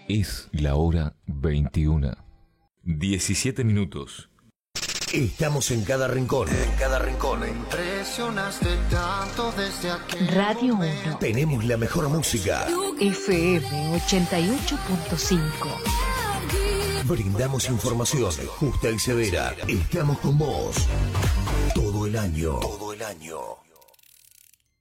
Es la hora 21. 17 minutos. Estamos en cada rincón. En cada rincón. Impresionaste tanto desde aquel Radio 1. Tenemos la mejor música. FM 88.5. Brindamos información justa y severa. Estamos con vos todo el año. Todo el año.